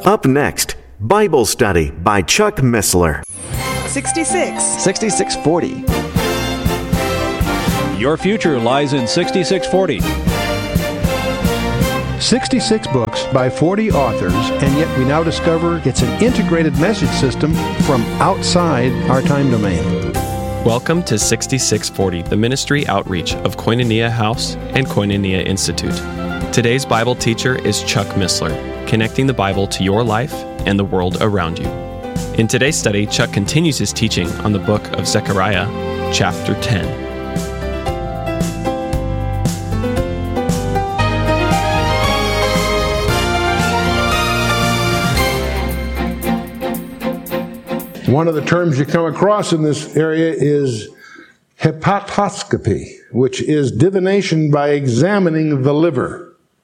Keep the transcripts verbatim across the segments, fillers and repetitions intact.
Up next, Bible Study by Chuck Missler. sixty-six. sixty-six forty. Your future lies in sixty-six forty. sixty-six books by forty authors, and yet we now discover it's an integrated message system from outside our time domain. Welcome to sixty-six forty, the ministry outreach of Koinonia House and Koinonia Institute. Today's Bible teacher is Chuck Missler, connecting the Bible to your life and the world around you. In today's study, Chuck continues his teaching on the book of Zechariah, chapter ten. One of the terms you come across in this area is hepatoscopy, which is divination by examining the liver.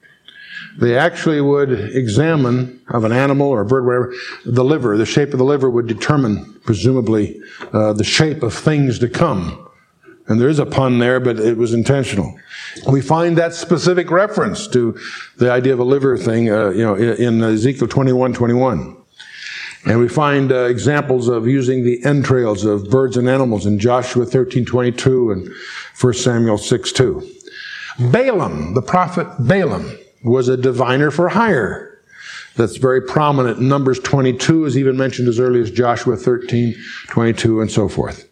They actually would examine, of an animal or a bird, whatever, the liver. The shape of the liver would determine, presumably, uh, the shape of things to come. And there is a pun there, but it was intentional. We find that specific reference to the idea of a liver thing, uh, you know, in Ezekiel twenty-one twenty-one. And we find uh, examples of using the entrails of birds and animals in Joshua thirteen twenty-two and First Samuel six two. Balaam, the prophet Balaam, was a diviner for hire. That's very prominent. Numbers twenty-two is even mentioned as early as Joshua thirteen twenty-two and so forth.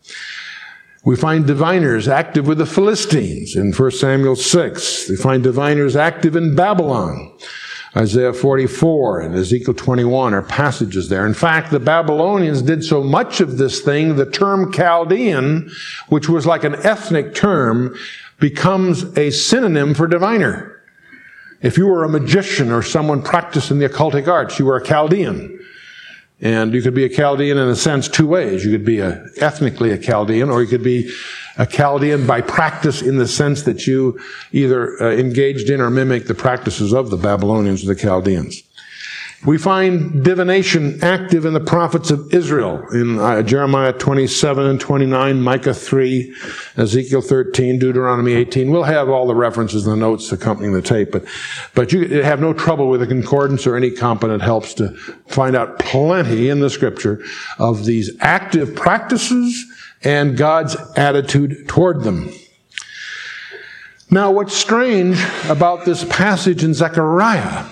We find diviners active with the Philistines in First Samuel six. We find diviners active in Babylon. Isaiah forty-four and Ezekiel twenty-one are passages there. In fact, the Babylonians did so much of this thing, the term Chaldean, which was like an ethnic term, becomes a synonym for diviner. If you were a magician or someone practicing the occultic arts, you were a Chaldean. And you could be a Chaldean in a sense two ways. You could be a, ethnically a Chaldean, or you could be a Chaldean by practice in the sense that you either uh, engaged in or mimicked the practices of the Babylonians or the Chaldeans. We find divination active in the prophets of Israel in uh, Jeremiah twenty-seven and twenty-nine, Micah three, Ezekiel thirteen, Deuteronomy eighteen. We'll have all the references in the notes accompanying the tape, but, but you have no trouble with a concordance or any competent helps to find out plenty in the scripture of these active practices and God's attitude toward them. Now, what's strange about this passage in Zechariah,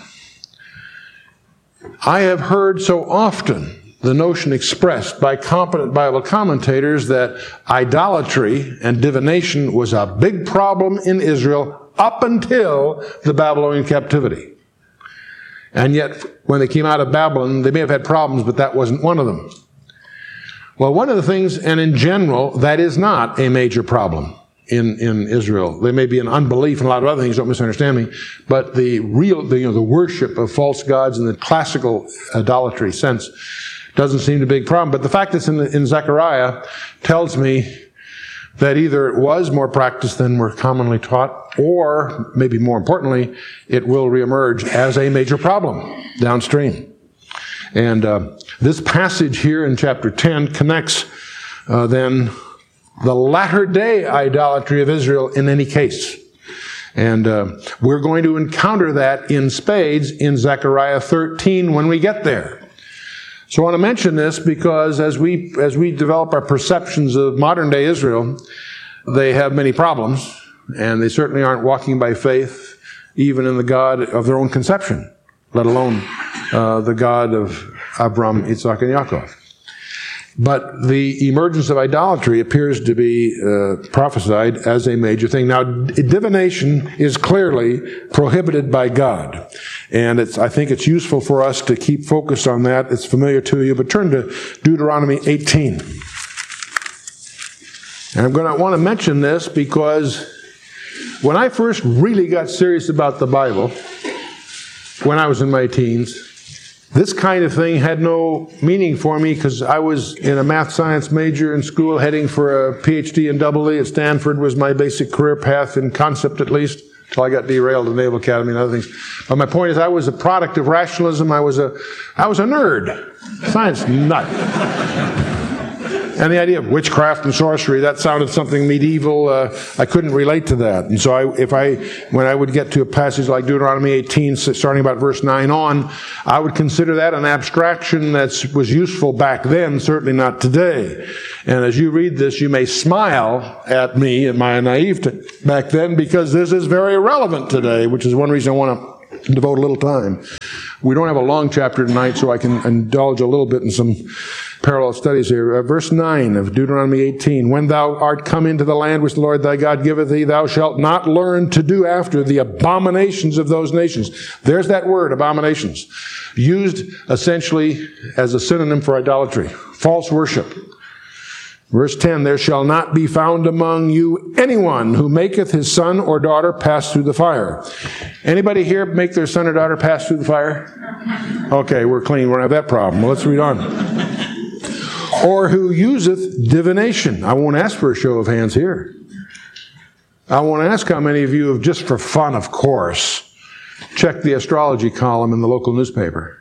I have heard so often the notion expressed by competent Bible commentators that idolatry and divination was a big problem in Israel up until the Babylonian captivity. And yet, when they came out of Babylon, they may have had problems, but that wasn't one of them. Well, one of the things, and in general, that is not a major problem in, in Israel. There may be an unbelief and a lot of other things, don't misunderstand me, but the real, the, you know, the worship of false gods in the classical idolatry sense doesn't seem to be a big problem. But the fact that's in, the, in Zechariah tells me that either it was more practiced than we're commonly taught, or, maybe more importantly, it will reemerge as a major problem downstream. And uh, this passage here in chapter ten connects uh, then the latter-day idolatry of Israel in any case. And uh, we're going to encounter that in spades in Zechariah thirteen when we get there. So I want to mention this because as we as we develop our perceptions of modern-day Israel, they have many problems, and they certainly aren't walking by faith even in the God of their own conception, let alone uh, the God of Abraham, Isaac, and Yaakov. But the emergence of idolatry appears to be uh, prophesied as a major thing. Now, divination is clearly prohibited by God. And it's, I think it's useful for us to keep focused on that. It's familiar to you, but turn to Deuteronomy eighteen. And I'm going to want to mention this because when I first really got serious about the Bible, when I was in my teens, this kind of thing had no meaning for me because I was in a math science major in school heading for a P H D in double E at Stanford was my basic career path in concept at least, until I got derailed at the Naval Academy and other things. But my point is I was a product of rationalism. I was a, I was a nerd, science nut. And the idea of witchcraft and sorcery, that sounded something medieval. Uh, I couldn't relate to that. And so I, if I, when I would get to a passage like Deuteronomy eighteen, starting about verse nine on, I would consider that an abstraction that was useful back then, certainly not today. And as you read this, you may smile at me and my naivety back then, because this is very relevant today, which is one reason I want to devote a little time. We don't have a long chapter tonight, so I can indulge a little bit in some parallel studies here. Uh, verse nine of Deuteronomy eighteen, when thou art come into the land which the Lord thy God giveth thee, thou shalt not learn to do after the abominations of those nations. There's that word, abominations, used essentially as a synonym for idolatry, false worship. Verse ten, there shall not be found among you anyone who maketh his son or daughter pass through the fire. Anybody here make their son or daughter pass through the fire? Okay, we're clean. We don't have that problem. Well, let's read on. Or who useth divination. I won't ask for a show of hands here. I won't ask how many of you have, just for fun, of course, checked the astrology column in the local newspaper.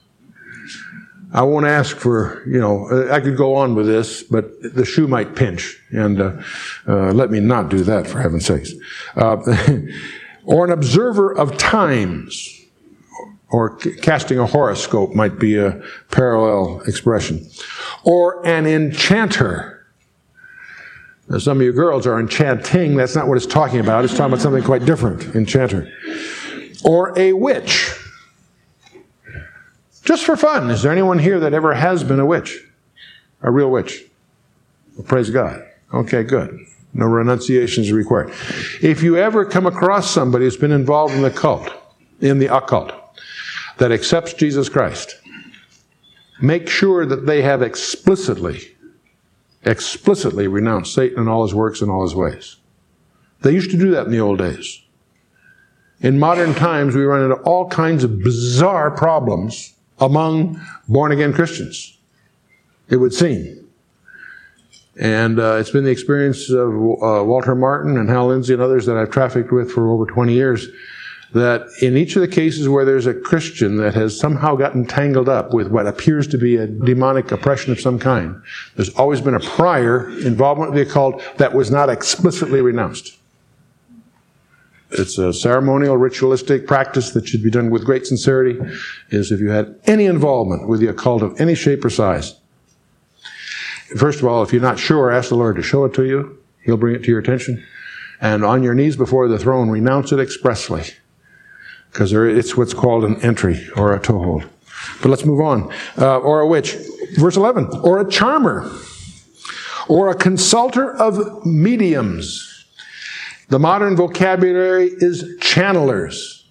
I won't ask for, you know, I could go on with this, but the shoe might pinch, and uh, uh, let me not do that, for heaven's sakes. Uh, or an observer of times, or casting a horoscope might be a parallel expression. Or an enchanter. Now, some of you girls are enchanting. That's not what it's talking about. It's talking about something quite different, enchanter. Or a witch. Just for fun, is there anyone here that ever has been a witch? A real witch? Well, praise God. Okay, good. No renunciations required. If you ever come across somebody who's been involved in the cult, in the occult, that accepts Jesus Christ, make sure that they have explicitly, explicitly renounced Satan and all his works and all his ways. They used to do that in the old days. In modern times, we run into all kinds of bizarre problems among born-again Christians, it would seem. And uh, it's been the experience of uh, Walter Martin and Hal Lindsey and others that I've trafficked with for over twenty years, that in each of the cases where there's a Christian that has somehow gotten tangled up with what appears to be a demonic oppression of some kind, there's always been a prior involvement with the occult that was not explicitly renounced. It's a ceremonial, ritualistic practice that should be done with great sincerity, is if you had any involvement with the occult of any shape or size. First of all, if you're not sure, ask the Lord to show it to you. He'll bring it to your attention. And on your knees before the throne, renounce it expressly. Because it's what's called an entry or a toehold. But let's move on. Uh, or a witch. Verse eleven. Or a charmer. Or a consulter of mediums. The modern vocabulary is channelers.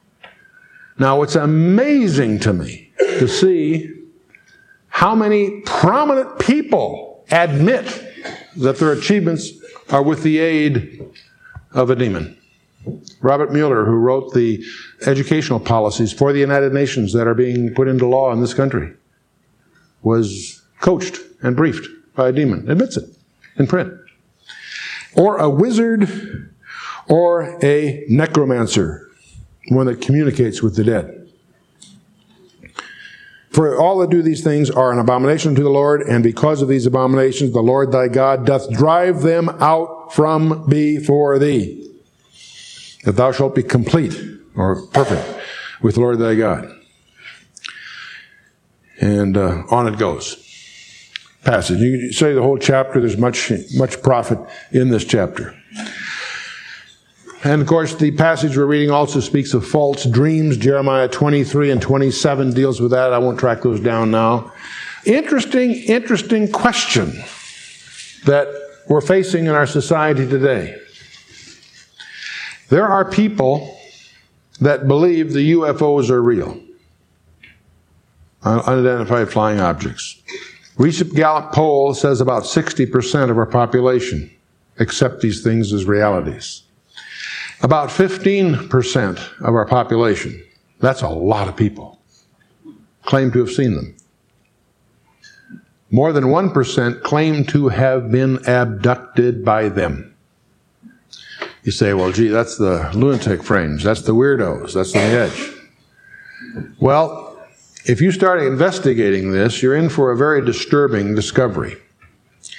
Now, it's amazing to me to see how many prominent people admit that their achievements are with the aid of a demon. Robert Mueller, who wrote the educational policies for the United Nations that are being put into law in this country, was coached and briefed by a demon. Admits it in print. Or a wizard, or a necromancer, one that communicates with the dead. For all that do these things are an abomination to the Lord, and because of these abominations the Lord thy God doth drive them out from before thee, that thou shalt be complete, or perfect, with the Lord thy God. And uh, on it goes. Passage. You can say the whole chapter, there's much, much profit in this chapter. And of course, the passage we're reading also speaks of false dreams. Jeremiah twenty-three and twenty-seven deals with that. I won't track those down now. Interesting, interesting question that we're facing in our society today. There are people that believe the U F Os are real. Unidentified flying objects. Recent Gallup poll says about sixty percent of our population accept these things as realities. About fifteen percent of our population, that's a lot of people, claim to have seen them. More than one percent claim to have been abducted by them. You say, well, gee, that's the lunatic fringe, that's the weirdos, that's on the edge. Well, if you start investigating this, you're in for a very disturbing discovery.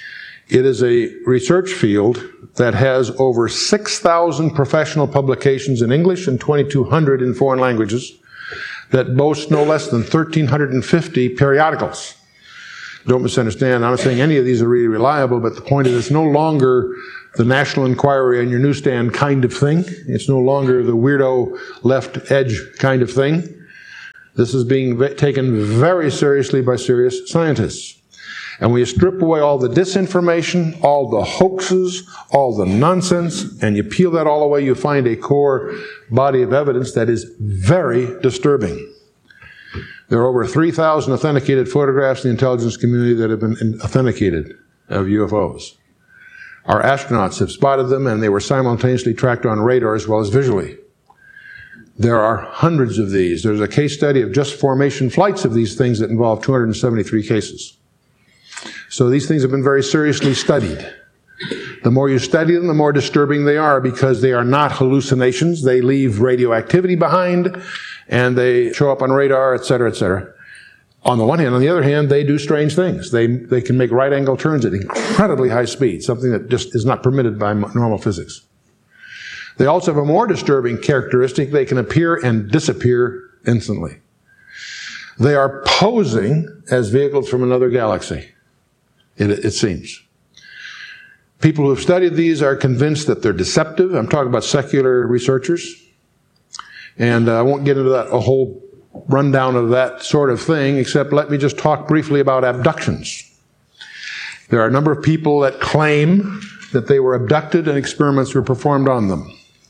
It is a research field that has over six thousand professional publications in English and twenty-two hundred in foreign languages that boasts no less than one thousand three hundred fifty periodicals. Don't misunderstand, I'm not saying any of these are really reliable, but the point is it's no longer the National Enquirer on your newsstand kind of thing. It's no longer the weirdo left edge kind of thing. This is being taken very seriously by serious scientists. And we strip away all the disinformation, all the hoaxes, all the nonsense, and you peel that all away, you find a core body of evidence that is very disturbing. There are over three thousand authenticated photographs in the intelligence community that have been authenticated of U F Os. Our astronauts have spotted them, and they were simultaneously tracked on radar as well as visually. There are hundreds of these. There's a case study of just formation flights of these things that involve two hundred seventy-three cases. So these things have been very seriously studied. The more you study them, the more disturbing they are, because they are not hallucinations. They leave radioactivity behind, and they show up on radar, et cetera, et cetera. On the one hand. On the other hand, they do strange things. They, they can make right-angle turns at incredibly high speed, something that just is not permitted by normal physics. They also have a more disturbing characteristic. They can appear and disappear instantly. They are posing as vehicles from another galaxy, it, it seems. People who have studied these are convinced that they're deceptive. I'm talking about secular researchers. And uh, I won't get into that, a whole rundown of that sort of thing, except let me just talk briefly about abductions. There are a number of people that claim that they were abducted and experiments were performed on them.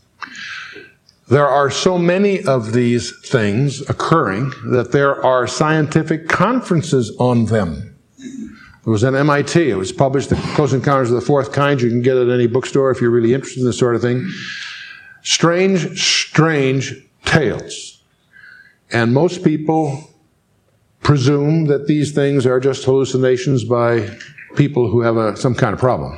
There are so many of these things occurring that there are scientific conferences on them. It was at M I T. It was published, The Close Encounters of the Fourth Kind. You can get it at any bookstore if you're really interested in this sort of thing. Strange, strange tales. And most people presume that these things are just hallucinations by people who have a, some kind of problem.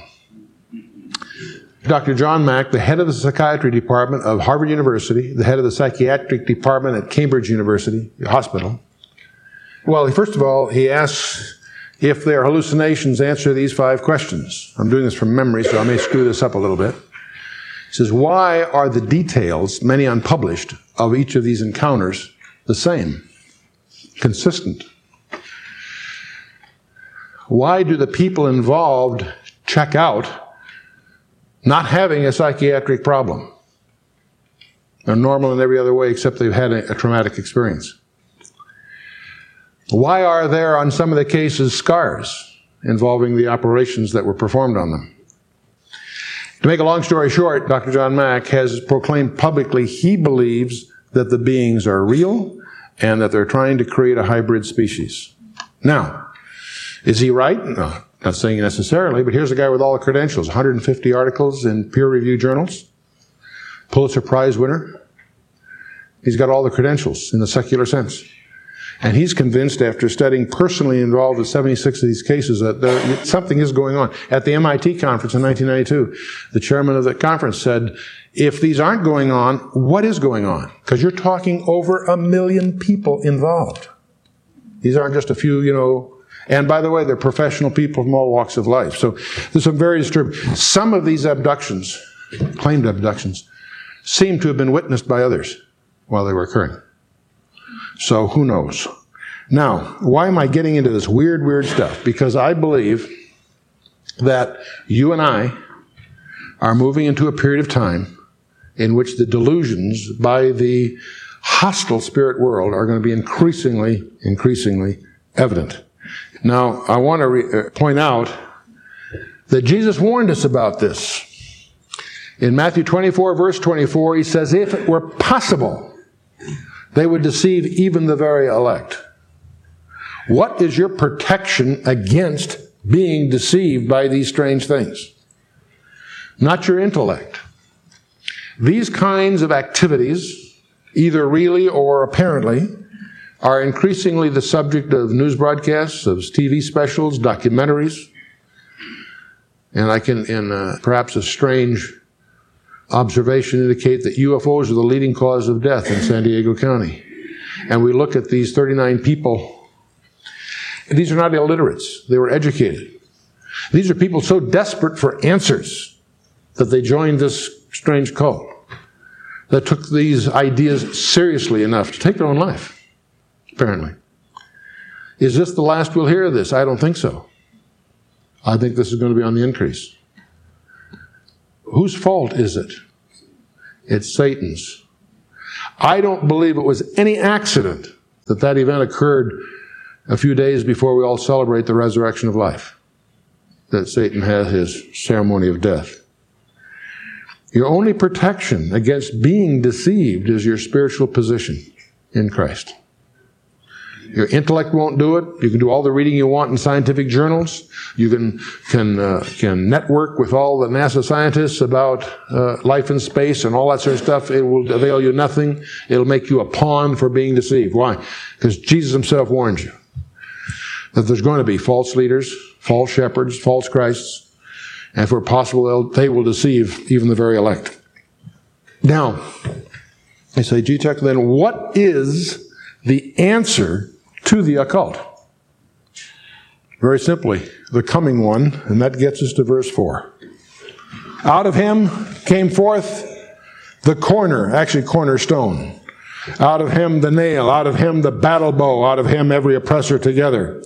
Doctor John Mack, the head of the psychiatry department of Harvard University, the head of the psychiatric department at Cambridge University Hospital, well, first of all, he asks if they are hallucinations, answer these five questions. I'm doing this from memory, so I may screw this up a little bit. He says, why are the details, many unpublished, of each of these encounters the same, consistent? Why do the people involved check out not having a psychiatric problem? They're normal in every other way except they've had a, a traumatic experience. Why are there, on some of the cases, scars involving the operations that were performed on them? To make a long story short, Doctor John Mack has proclaimed publicly he believes that the beings are real and that they're trying to create a hybrid species. Now, is he right? No, not saying necessarily, but here's a guy with all the credentials, one hundred fifty articles in peer-reviewed journals, Pulitzer Prize winner. He's got all the credentials in the secular sense. And he's convinced, after studying personally involved with seventy-six of these cases, that there, something is going on. At the M I T conference in nineteen ninety-two, the chairman of the conference said, if these aren't going on, what is going on? Because you're talking over a million people involved. These aren't just a few, you know, and by the way, they're professional people from all walks of life. So there's some very disturbing. Some of these abductions, claimed abductions, seem to have been witnessed by others while they were occurring. So who knows? Now, why am I getting into this weird, weird stuff? Because I believe that you and I are moving into a period of time in which the delusions by the hostile spirit world are going to be increasingly, increasingly evident. Now, I want to re- point out that Jesus warned us about this. In Matthew twenty-four, verse twenty-four, he says, if it were possible, they would deceive even the very elect. What is your protection against being deceived by these strange things? Not your intellect. These kinds of activities, either really or apparently, are increasingly the subject of news broadcasts, of T V specials, documentaries. And I can, in uh, perhaps a strange observation, indicate that U F Os are the leading cause of death in San Diego County. And we look at these thirty-nine people. These are not illiterates. They were educated. These are people so desperate for answers that they joined this strange cult that took these ideas seriously enough to take their own life, apparently. Is this the last we'll hear of this? I don't think so. I think this is going to be on the increase. Whose fault is it? It's Satan's. I don't believe it was any accident that that event occurred a few days before we all celebrate the resurrection of life, that Satan had his ceremony of death. Your only protection against being deceived is your spiritual position in Christ. Your intellect won't do it. You can do all the reading you want in scientific journals. You can can uh, can network with all the NASA scientists about uh, life in space and all that sort of stuff. It will avail you nothing. It'll make you a pawn for being deceived. Why? Because Jesus himself warned you that there's going to be false leaders, false shepherds, false Christs, and if it's possible, they will deceive even the very elect. Now, I say, G-Tech, then what is the answer to the occult? Very simply, the coming one, and that gets us to verse four. Out of him came forth the corner, actually cornerstone. Out of him the nail, out of him the battle bow, out of him every oppressor together.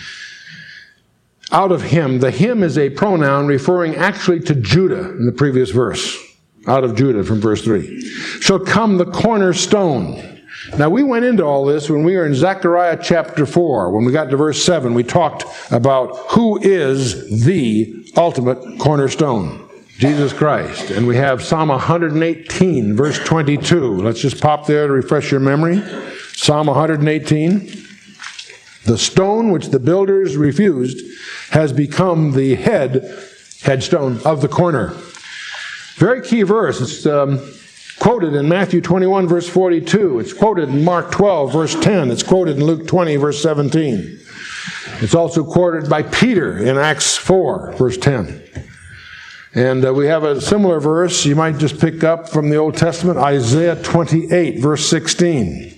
Out of him, the him is a pronoun referring actually to Judah in the previous verse. Out of Judah from verse three. Shall come the cornerstone. Now, we went into all this when we were in Zechariah chapter four. When we got to verse seven, we talked about who is the ultimate cornerstone, Jesus Christ. And we have Psalm one eighteen, verse twenty-two. Let's just pop there to refresh your memory. Psalm one eighteen. The stone which the builders refused has become the head, headstone of the corner. Very key verse. It's um, quoted in Matthew twenty-one, verse forty-two. It's quoted in Mark twelve, verse ten. It's quoted in Luke twenty, verse seventeen. It's also quoted by Peter in Acts four, verse ten. And uh, we have a similar verse you might just pick up from the Old Testament, Isaiah twenty-eight, verse sixteen.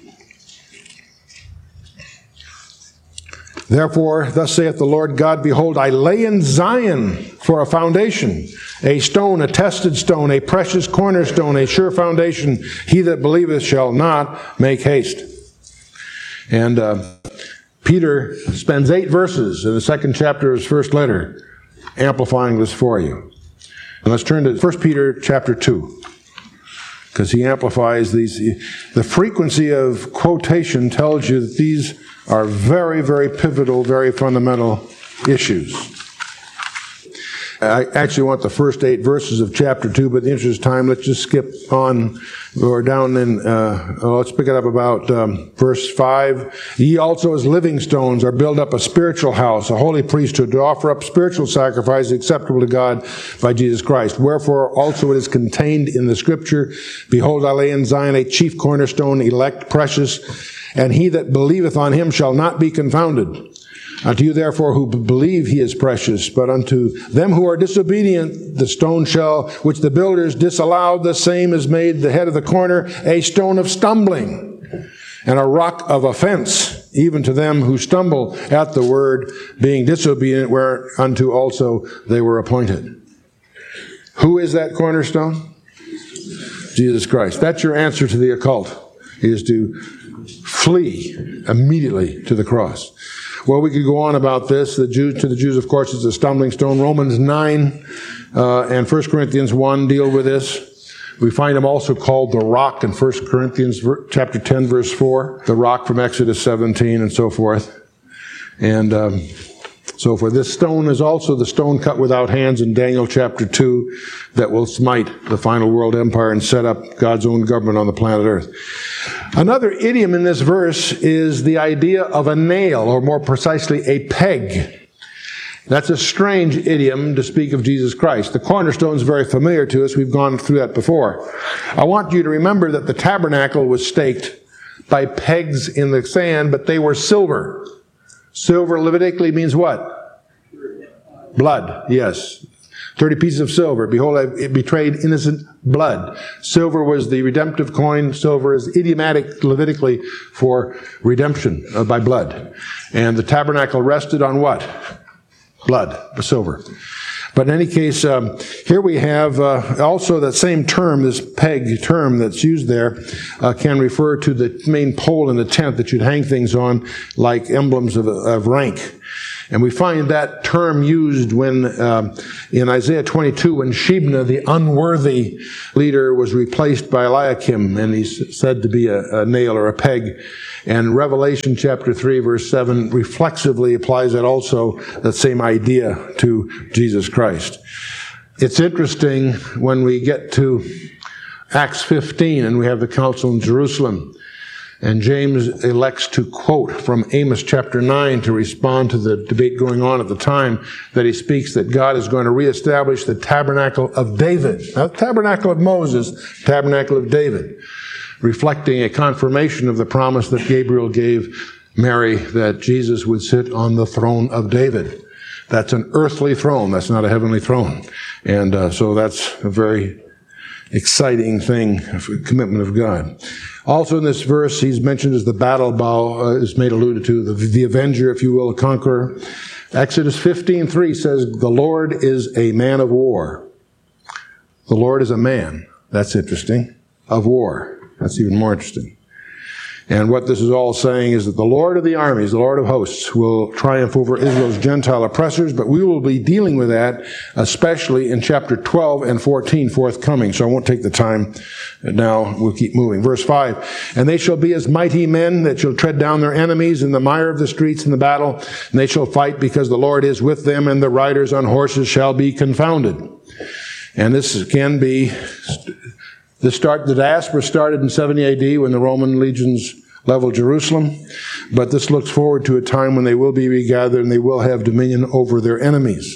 Therefore, thus saith the Lord God, behold, I lay in Zion for a foundation, a stone, a tested stone, a precious cornerstone, a sure foundation. He that believeth shall not make haste. And uh, Peter spends eight verses in the second chapter of his first letter amplifying this for you. And let's turn to First Peter chapter two, because he amplifies these. The frequency of quotation tells you that these are very, very pivotal, very fundamental issues. I actually want the first eight verses of chapter two, but in the interest of time, let's just skip on or down in, uh, let's pick it up about um, verse five. Ye also as living stones are built up a spiritual house, a holy priesthood, to offer up spiritual sacrifice acceptable to God by Jesus Christ. Wherefore also it is contained in the scripture, behold, I lay in Zion a chief cornerstone, elect, precious, and he that believeth on him shall not be confounded. Unto you therefore who believe he is precious, but unto them who are disobedient, the stone shall, which the builders disallowed, the same is made the head of the corner, a stone of stumbling, and a rock of offense, even to them who stumble at the word, being disobedient, whereunto also they were appointed. Who is that cornerstone? Jesus Christ. That's your answer to the occult, is to flee immediately to the cross. Well, we could go on about this. The Jews, to the Jews, of course, it's a stumbling stone. Romans nine uh, and First Corinthians one deal with this. We find him also called the rock in First Corinthians chapter ten, verse four. The rock from Exodus seventeen and so forth. And um, so forth. This stone is also the stone cut without hands in Daniel chapter two that will smite the final world empire and set up God's own government on the planet Earth. Another idiom in this verse is the idea of a nail, or more precisely, a peg. That's a strange idiom to speak of Jesus Christ. The cornerstone is very familiar to us. We've gone through that before. I want you to remember that the tabernacle was staked by pegs in the sand, but they were silver. Silver Levitically means what? Blood, yes. Thirty pieces of silver. Behold, I betrayed innocent blood. Silver was the redemptive coin. Silver is idiomatic Levitically for redemption by blood. And the tabernacle rested on what? blood, silver. But in any case, um, here we have uh, also that same term, this peg term that's used there, uh, can refer to the main pole in the tent that you'd hang things on, like emblems of, of rank. And we find that term used when, uh, in Isaiah twenty-two, when Shebna, the unworthy leader, was replaced by Eliakim, and he's said to be a, a nail or a peg. And Revelation chapter three, verse seven, reflexively applies that also, that same idea to Jesus Christ. It's interesting when we get to Acts fifteen, and we have the council in Jerusalem. And James elects to quote from Amos chapter nine to respond to the debate going on at the time, that he speaks that God is going to reestablish the tabernacle of David. Not the tabernacle of Moses, tabernacle of David, reflecting a confirmation of the promise that Gabriel gave Mary that Jesus would sit on the throne of David. That's an earthly throne. That's not a heavenly throne. And uh, so that's a very exciting thing, a commitment of God. Also in this verse, he's mentioned as the battle bow, uh, is made alluded to, the, the avenger, if you will, a conqueror. Exodus fifteen three says, the Lord is a man of war. The Lord is a man. That's interesting. Of war. That's even more interesting. And what this is all saying is that the Lord of the armies, the Lord of hosts, will triumph over Israel's Gentile oppressors, but we will be dealing with that, especially in chapter twelve and fourteen forthcoming. So I won't take the time now. We'll keep moving. Verse five, and they shall be as mighty men that shall tread down their enemies in the mire of the streets in the battle, and they shall fight because the Lord is with them, and the riders on horses shall be confounded. And this can be... The start, the diaspora started in seventy A D when the Roman legions leveled Jerusalem, but this looks forward to a time when they will be regathered and they will have dominion over their enemies.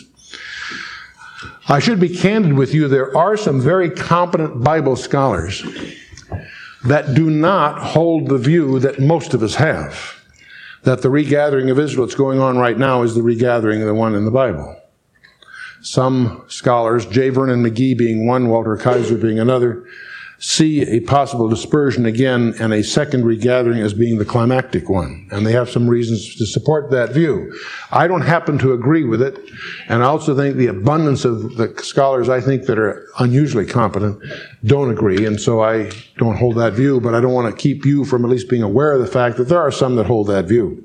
I should be candid with you, there are some very competent Bible scholars that do not hold the view that most of us have, that the regathering of Israel that's going on right now is the regathering of the one in the Bible. Some scholars, J. Vernon McGee being one, Walter Kaiser being another, see a possible dispersion again and a second regathering as being the climactic one. And they have some reasons to support that view. I don't happen to agree with it, and I also think the abundance of the scholars I think that are unusually competent don't agree, and so I don't hold that view, but I don't want to keep you from at least being aware of the fact that there are some that hold that view.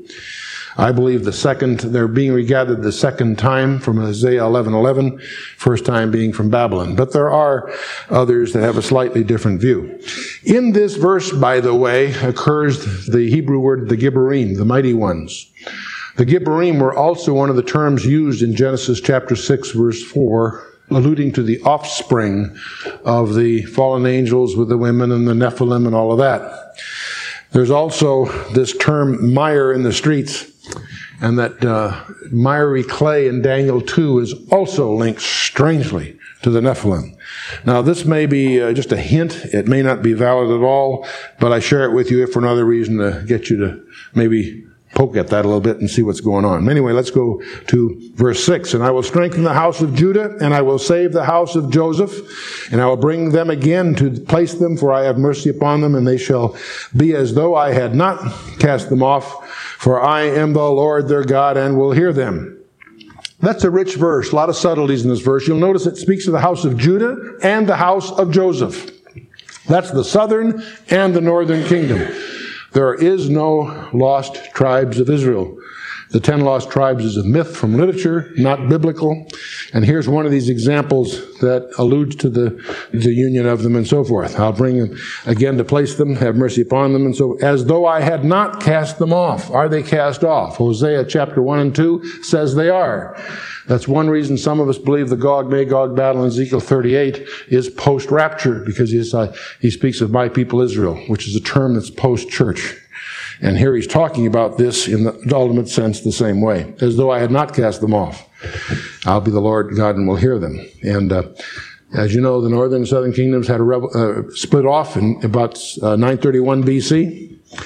I believe the second, they're being regathered the second time from Isaiah eleven eleven, first time being from Babylon. But there are others that have a slightly different view. In this verse, by the way, occurs the Hebrew word, the Gibborim, the mighty ones. The Gibborim were also one of the terms used in Genesis chapter six, verse four, alluding to the offspring of the fallen angels with the women and the Nephilim and all of that. There's also this term mire in the streets, and that uh, miry clay in Daniel two is also linked strangely to the Nephilim. Now, this may be uh, just a hint. It may not be valid at all, but I share it with you if for another reason to get you to maybe poke at that a little bit and see what's going on. Anyway, let's go to verse six. And I will strengthen the house of Judah, and I will save the house of Joseph, and I will bring them again to place them, for I have mercy upon them, and they shall be as though I had not cast them off, for I am the Lord their God, and will hear them. That's a rich verse, a lot of subtleties in this verse. You'll notice it speaks of the house of Judah and the house of Joseph. That's the southern and the northern kingdom. There is no lost tribes of Israel. The ten lost tribes is a myth from literature, not biblical. And here's one of these examples that alludes to the, the union of them and so forth. I'll bring them again to place them, have mercy upon them, and so as though I had not cast them off. Are they cast off? Hosea chapter one and two says they are. That's one reason some of us believe the Gog-Magog battle in Ezekiel thirty-eight is post-rapture, because he, is, uh, he speaks of my people Israel, which is a term that's post-church. And here he's talking about this in the ultimate sense the same way, as though I had not cast them off. I'll be the Lord God and will hear them. And uh, as you know, the northern and southern kingdoms had a rebel, uh, split off in about uh, nine thirty-one B C.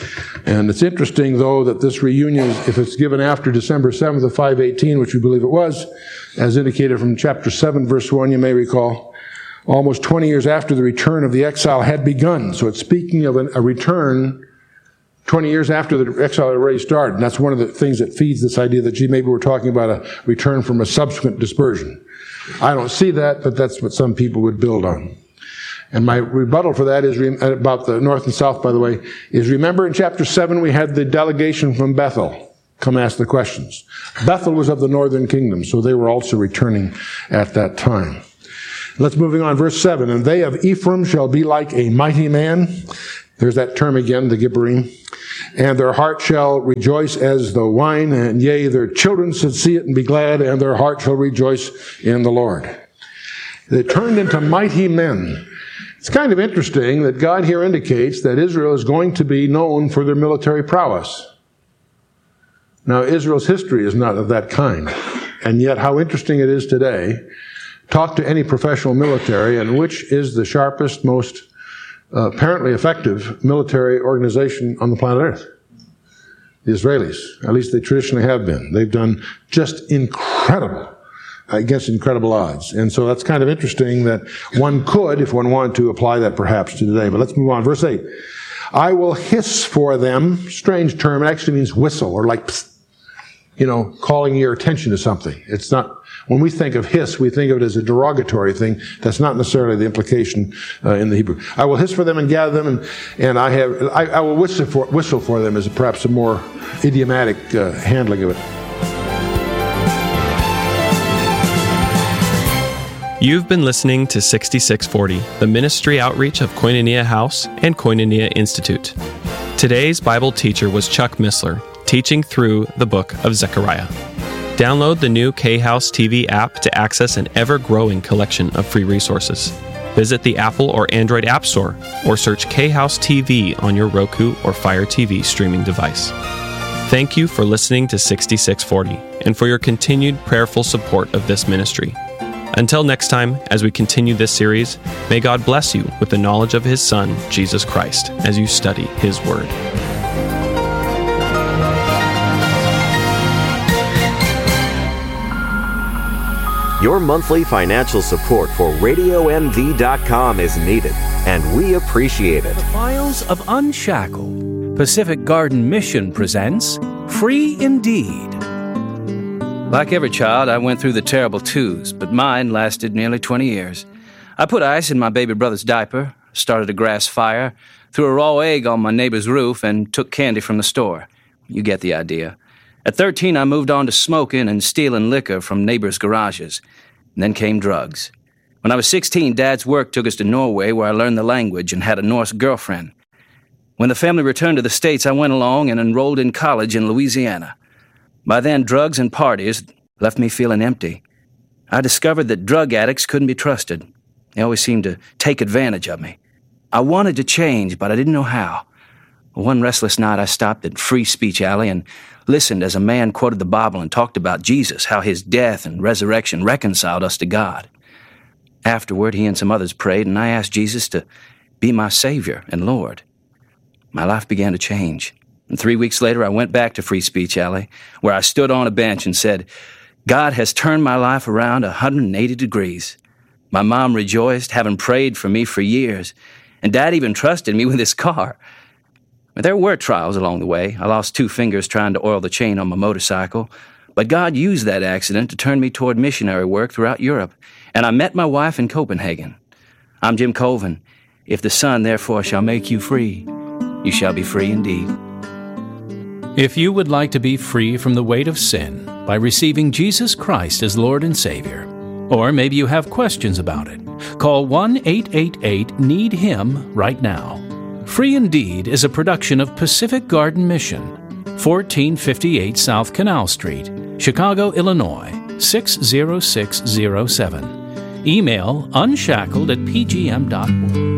And it's interesting, though, that this reunion, if it's given after December seventh of five eighteen, which we believe it was, as indicated from chapter seven, verse one, you may recall, almost twenty years after the return of the exile had begun. So it's speaking of an, a return twenty years after the exile had already started. And that's one of the things that feeds this idea that, gee, maybe we're talking about a return from a subsequent dispersion. I don't see that, but that's what some people would build on. And my rebuttal for that is, re- about the north and south, by the way, is remember in chapter seven we had the delegation from Bethel come ask the questions. Bethel was of the northern kingdom, so they were also returning at that time. Let's moving on, verse seven. And they of Ephraim shall be like a mighty man. There's that term again, the Gibberim. And their heart shall rejoice as the wine, and yea, their children shall see it and be glad, and their heart shall rejoice in the Lord. They turned into mighty men. It's kind of interesting that God here indicates that Israel is going to be known for their military prowess. Now, Israel's history is not of that kind. And yet, how interesting it is today. Talk to any professional military, and which is the sharpest, most uh, apparently effective military organization on the planet Earth? The Israelis. At least they traditionally have been. They've done just incredible, against incredible odds. And so that's kind of interesting that one could, if one wanted to, apply that perhaps to today. But let's move on. Verse eight. I will hiss for them. Strange term. It actually means whistle, or like, psst, you know, calling your attention to something. It's not, when we think of hiss, we think of it as a derogatory thing. That's not necessarily the implication uh, in the Hebrew. I will hiss for them and gather them, and, and I have, I, I will whistle for, whistle for them is perhaps a more idiomatic uh, handling of it. You've been listening to sixty-six forty, the ministry outreach of Koinonia House and Koinonia Institute. Today's Bible teacher was Chuck Missler, teaching through the book of Zechariah. Download the new K-House T V app to access an ever-growing collection of free resources. Visit the Apple or Android App Store, or search K-House T V on your Roku or Fire T V streaming device. Thank you for listening to sixty-six forty and for your continued prayerful support of this ministry. Until next time, as we continue this series, may God bless you with the knowledge of His Son, Jesus Christ, as you study His Word. Your monthly financial support for radio m v dot com is needed, and we appreciate it. The Files of Unshackled, Pacific Garden Mission presents Free Indeed. Like every child, I went through the terrible twos, but mine lasted nearly twenty years. I put ice in my baby brother's diaper, started a grass fire, threw a raw egg on my neighbor's roof, and took candy from the store. You get the idea. At thirteen, I moved on to smoking and stealing liquor from neighbors' garages. And then came drugs. When I was sixteen, Dad's work took us to Norway, where I learned the language and had a Norse girlfriend. When the family returned to the States, I went along and enrolled in college in Louisiana. By then, drugs and parties left me feeling empty. I discovered that drug addicts couldn't be trusted. They always seemed to take advantage of me. I wanted to change, but I didn't know how. One restless night, I stopped at Free Speech Alley and listened as a man quoted the Bible and talked about Jesus, how his death and resurrection reconciled us to God. Afterward, he and some others prayed, and I asked Jesus to be my Savior and Lord. My life began to change. And three weeks later, I went back to Free Speech Alley, where I stood on a bench and said, God has turned my life around one hundred eighty degrees. My mom rejoiced, having prayed for me for years, and Dad even trusted me with his car. But there were trials along the way. I lost two fingers trying to oil the chain on my motorcycle, but God used that accident to turn me toward missionary work throughout Europe, and I met my wife in Copenhagen. I'm Jim Colvin. If the Son, therefore, shall make you free, you shall be free indeed. If you would like to be free from the weight of sin by receiving Jesus Christ as Lord and Savior, or maybe you have questions about it, call one eight eight eight need him right now. Free Indeed is a production of Pacific Garden Mission, fourteen fifty-eight South Canal Street, Chicago, Illinois, six zero six zero seven. Email unshackled at p g m dot org.